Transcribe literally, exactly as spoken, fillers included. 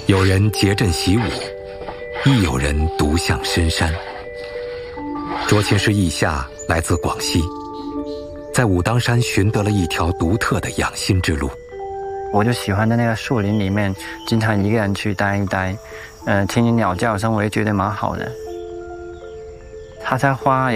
有人结阵习武，亦有人独向深山。卓琴师意夏来自广西，在武当山寻得了一条独特的养心之路。 我就喜欢在那个树林里面，经常一个人去待一待，呃，听听鸟叫声，我也觉得蛮好的。插插花